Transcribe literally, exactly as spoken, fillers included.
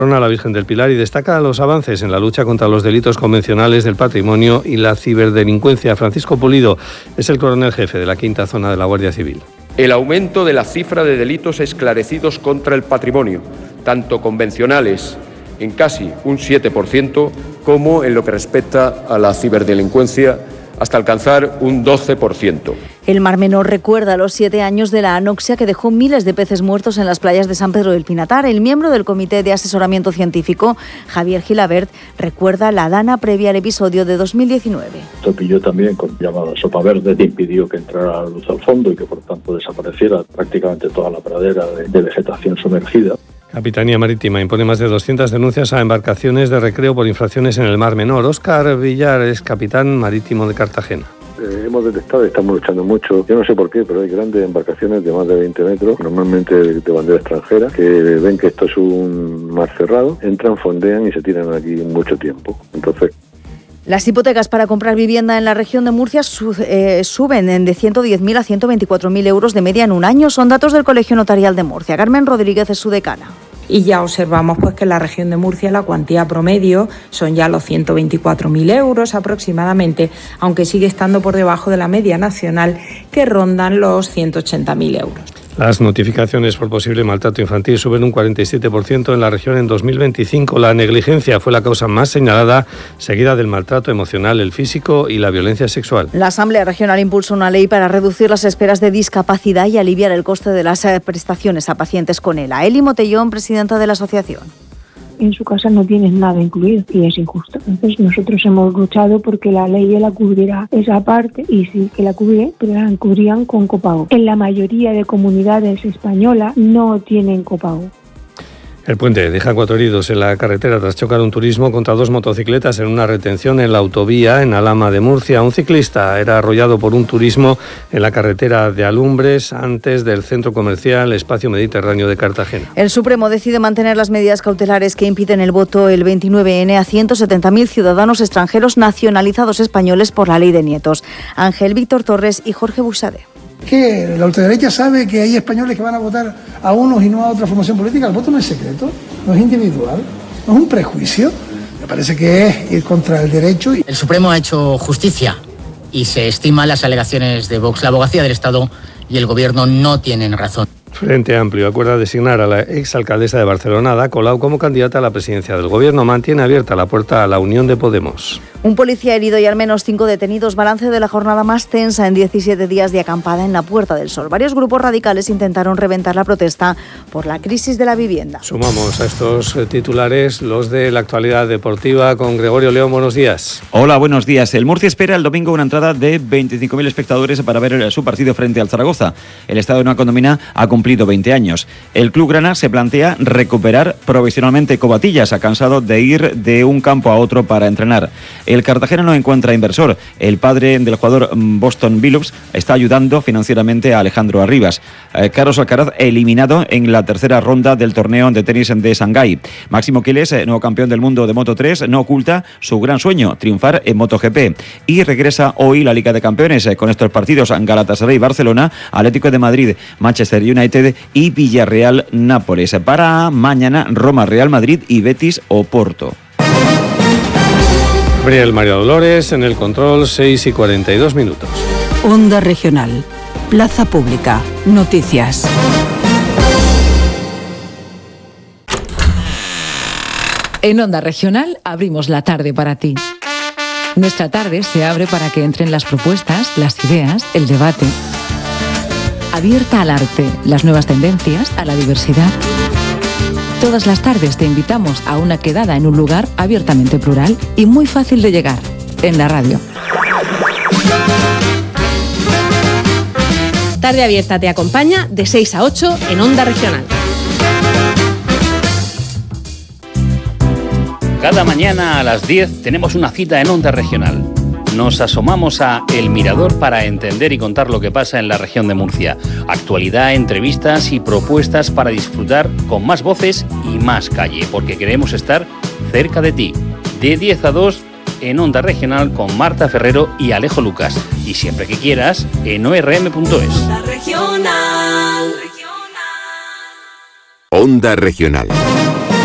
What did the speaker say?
a la Virgen del Pilar y destaca los avances en la lucha contra los delitos convencionales del patrimonio y la ciberdelincuencia. Francisco Pulido es el coronel jefe de la quinta zona de la Guardia Civil. El aumento de la cifra de delitos esclarecidos contra el patrimonio, tanto convencionales en casi un siete por ciento, como en lo que respecta a la ciberdelincuencia, hasta alcanzar un doce por ciento. El Mar Menor recuerda los siete años de la anoxia que dejó miles de peces muertos en las playas de San Pedro del Pinatar. El miembro del Comité de Asesoramiento Científico, Javier Gilabert, recuerda la dana previa al episodio de dos mil diecinueve. Esto pilló también con llamada sopa verde, que impidió que entrara la luz al fondo y que por tanto desapareciera prácticamente toda la pradera de, de vegetación sumergida. Capitanía Marítima impone más de doscientas denuncias a embarcaciones de recreo por infracciones en el Mar Menor. Óscar Villar es capitán marítimo de Cartagena. Eh, hemos detectado y estamos luchando mucho. Yo no sé por qué, pero hay grandes embarcaciones de más de veinte metros, normalmente de, de bandera extranjera, que ven que esto es un mar cerrado, entran, fondean y se tiran aquí mucho tiempo. Entonces, las hipotecas para comprar vivienda en la región de Murcia su, eh, suben de ciento diez mil a ciento veinticuatro mil euros de media en un año. Son datos del Colegio Notarial de Murcia. Carmen Rodríguez es su decana. Y ya observamos pues que en la región de Murcia la cuantía promedio son ya los ciento veinticuatro mil euros aproximadamente, aunque sigue estando por debajo de la media nacional, que rondan los ciento ochenta mil euros. Las notificaciones por posible maltrato infantil suben un cuarenta y siete por ciento en la región en dos mil veinticinco. La negligencia fue la causa más señalada, seguida del maltrato emocional, el físico y la violencia sexual. La Asamblea Regional impulsa una ley para reducir las esperas de discapacidad y aliviar el coste de las prestaciones a pacientes con ELA. Eli Motellón, presidenta de la asociación. En su casa no tienes nada incluido y es injusto. Entonces nosotros hemos luchado porque la ley la cubrirá esa parte y sí que la cubre, pero la cubrían con copago. En la mayoría de comunidades españolas no tienen copago. El puente deja cuatro heridos en la carretera tras chocar un turismo contra dos motocicletas en una retención en la autovía en Alhama de Murcia. Un ciclista era arrollado por un turismo en la carretera de Alumbres antes del centro comercial Espacio Mediterráneo de Cartagena. El Supremo decide mantener las medidas cautelares que impiden el voto el veintinueve ene a ciento setenta mil ciudadanos extranjeros nacionalizados españoles por la ley de nietos. Ángel Víctor Torres y Jorge Buxade. Que la ultraderecha sabe que hay españoles que van a votar a unos y no a otra formación política. El voto no es secreto, no es individual, no es un prejuicio. Me parece que es ir contra el derecho. El Supremo ha hecho justicia y se estiman las alegaciones de Vox. La abogacía del Estado y el Gobierno no tienen razón. Frente Amplio acuerda designar a la exalcaldesa de Barcelona, Ada Colau, como candidata a la presidencia del Gobierno. Mantiene abierta la puerta a la unión de Podemos. Un policía herido y al menos cinco detenidos. Balance de la jornada más tensa en diecisiete días de acampada en la Puerta del Sol. Varios grupos radicales intentaron reventar la protesta por la crisis de la vivienda. Sumamos a estos titulares los de la actualidad deportiva con Gregorio León. Buenos días. Hola, buenos días. El Murcia espera el domingo una entrada de veinticinco mil espectadores para ver su partido frente al Zaragoza. El Estado de una Condomina ha cumplido veinte años. El club grana se plantea recuperar provisionalmente Covatillas. Ha cansado de ir de un campo a otro para entrenar. El Cartagena no encuentra inversor. El padre del jugador Boston Billups está ayudando financieramente a Alejandro Arribas. Eh, Carlos Alcaraz eliminado en la tercera ronda del torneo de tenis de Shanghái. Máximo Quiles, nuevo campeón del mundo de Moto tres, no oculta su gran sueño, triunfar en MotoGP. Y regresa hoy la Liga de Campeones eh, con estos partidos: Galatasaray, Barcelona, Atlético de Madrid, Manchester United y Villarreal, Nápoles. Para mañana, Roma, Real Madrid y Betis, Oporto. Gabriel María Dolores en el control, seis y cuarenta y dos minutos. Onda Regional, Plaza Pública, Noticias. En Onda Regional abrimos la tarde para ti. Nuestra tarde se abre para que entren las propuestas, las ideas, el debate. Abierta al arte, las nuevas tendencias, a la diversidad. Todas las tardes te invitamos a una quedada en un lugar abiertamente plural y muy fácil de llegar, en la radio. Tarde Abierta te acompaña de seis a ocho en Onda Regional. Cada mañana a las diez tenemos una cita en Onda Regional. Nos asomamos a El Mirador para entender y contar lo que pasa en la región de Murcia. Actualidad, entrevistas y propuestas para disfrutar con más voces y más calle, porque queremos estar cerca de ti. De diez a dos en Onda Regional con Marta Ferrero y Alejo Lucas. Y siempre que quieras en o r m punto es. Onda Regional. Onda Regional.